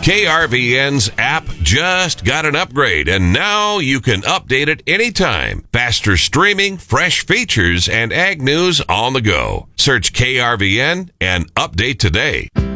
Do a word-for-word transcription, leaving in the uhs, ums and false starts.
K R V N's app just got an upgrade, and now you can update it anytime. Faster streaming, fresh features, and ag news on the go. Search K R V N and update today.